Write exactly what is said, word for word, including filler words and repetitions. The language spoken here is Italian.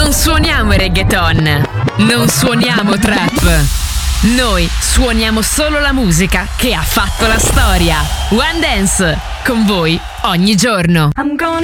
Non suoniamo reggaeton, non suoniamo trap. Noi suoniamo solo la musica che ha fatto la storia. One Dance, con voi ogni giorno. I'm gonna